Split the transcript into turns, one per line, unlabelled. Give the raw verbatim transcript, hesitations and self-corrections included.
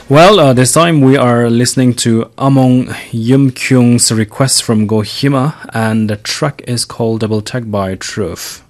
Well, uh, this time we are listening to Among Yum Kyung's request from Gohima, and the track is called Double Tag by Truth.